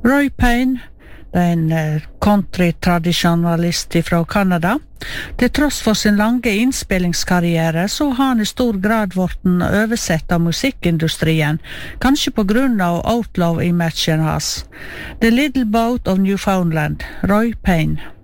Roy Payne, det er en country-tradisjonalist fra Canada. Til tross for sin lange innspillingskarriere, så har han i stor grad vært oversett av musikkindustrien, kanskje på grunn av outlaw-imagen hans. The Little Boat of Newfoundland, Roy Payne.